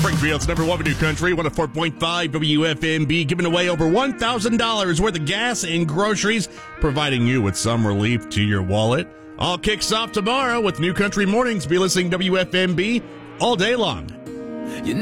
Springfield's number one New Country, 104.5 WFMB, giving away over $1,000 worth of gas and groceries, providing you with some relief to your wallet. All kicks off tomorrow with New Country Mornings. Be listening to WFMB all day long.